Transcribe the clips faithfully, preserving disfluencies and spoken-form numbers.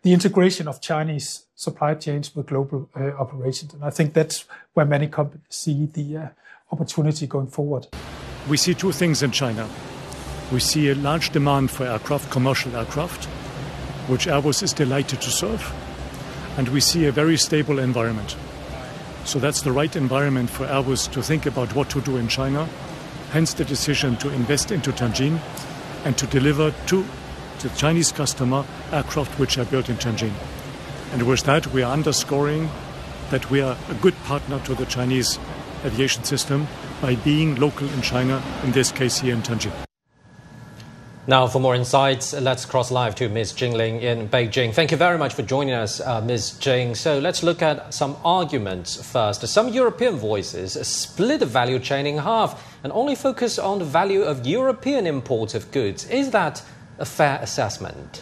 the integration of Chinese supply chains with global uh, operations. And I think that's where many companies see the uh, opportunity going forward. We see two things in China. We see a large demand for aircraft, commercial aircraft, which Airbus is delighted to serve. And we see a very stable environment. So that's the right environment for Airbus to think about what to do in China. Hence the decision to invest into Tianjin and to deliver to the Chinese customer aircraft which are built in Tianjin. And with that, we are underscoring that we are a good partner to the Chinese aviation system by being local in China, in this case here in Tianjin. Now, for more insights, let's cross live to Miz Jingling in Beijing. Thank you very much for joining us, uh, Miz Jing. So let's look at some arguments first. Some European voices split the value chain in half and only focus on the value of European imports of goods. Is that a fair assessment?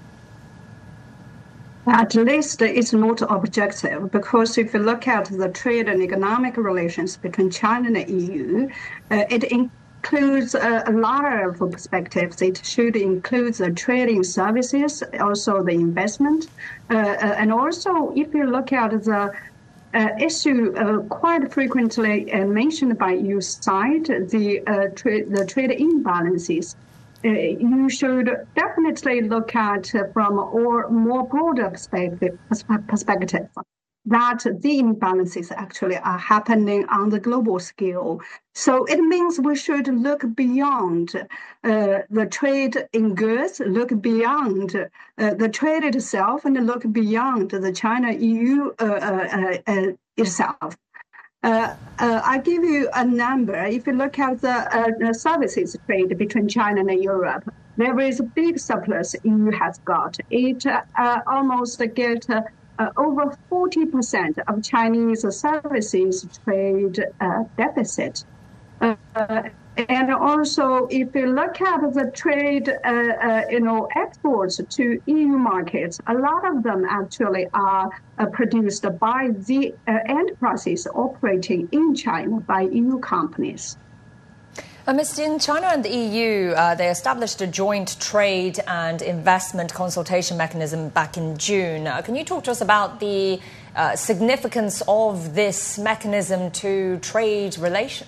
At least it's not objective, because if you look at the trade and economic relations between China and the E U, uh, it includes a, a lot of perspectives. It should include the trading services, also the investment, uh, and also if you look at the uh, issue uh, quite frequently uh, mentioned by E U side, the uh, tra- the trade imbalances. Uh, you should definitely look at uh, from a more broader perspective, perspective that the imbalances actually are happening on the global scale. So it means we should look beyond uh, the trade in goods, look beyond uh, the trade itself, and look beyond the China-E U uh, uh, uh, itself. Uh, uh, I give you a number. If you look at the, uh, the services trade between China and Europe, there is a big surplus E U has got. It uh, almost get uh, uh, over forty percent of Chinese services trade uh, deficit. Uh, and also, if you look at the trade, uh, uh, you know, exports to E U markets, a lot of them actually are uh, produced by the uh, enterprises operating in China by E U companies. Uh, Miz Jin, China and the E U, uh, they established a joint trade and investment consultation mechanism back in June. Uh, can you talk to us about the uh, significance of this mechanism to trade relations?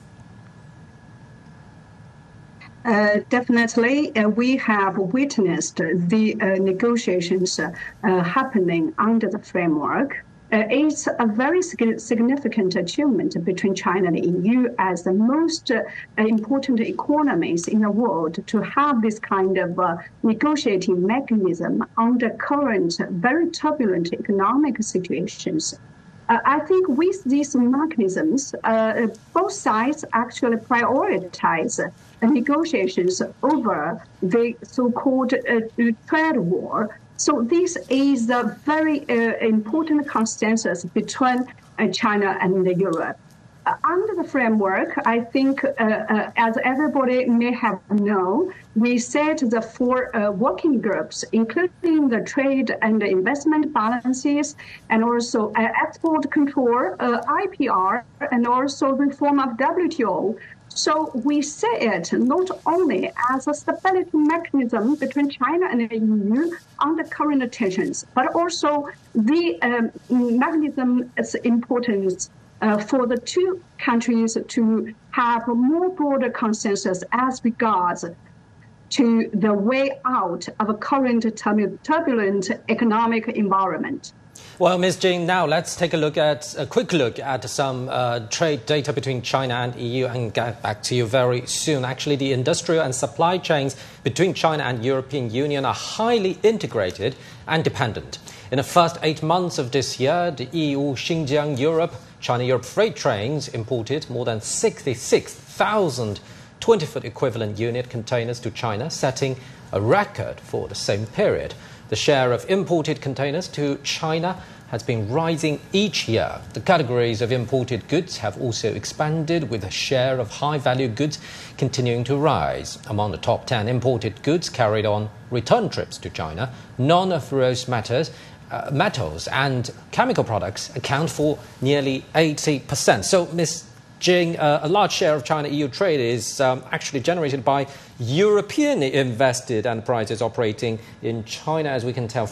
Uh, definitely, uh, we have witnessed the uh, negotiations uh, uh, happening under the framework. Uh, it's a very sig- significant achievement between China and the E U as the most uh, important economies in the world to have this kind of uh, negotiating mechanism under current very turbulent economic situations. Uh, I think with these mechanisms, uh, both sides actually prioritize uh, negotiations over the so-called uh, trade war. So this is a very uh, important consensus between uh, China and Europe. Uh, under the framework, I think, uh, uh, as everybody may have known, we set the four uh, working groups, including the trade and the investment balances, and also uh, export control, uh, I P R, and also reform of W T O. So we see it not only as a stability mechanism between China and the E U under current tensions, but also the um, mechanism's importance Uh, for the two countries to have a more broader consensus as regards to the way out of a current turbulent economic environment. Well, Miz Jing, now let's take a look at a quick look at some uh, trade data between China and E U and get back to you very soon. Actually, the industrial and supply chains between China and European Union are highly integrated and dependent. In the first eight months of this year, the E U Xinjiang Europe China-Europe freight trains imported more than sixty-six thousand twenty-foot equivalent unit containers to China, setting a record for the same period. The share of imported containers to China has been rising each year. The categories of imported goods have also expanded, with the share of high-value goods continuing to rise. Among the top ten imported goods carried on return trips to China, non-ferrous metals Uh, metals and chemical products account for nearly eighty percent. So, Miz Jing, uh, a large share of China-E U trade is um, actually generated by European invested enterprises operating in China, as we can tell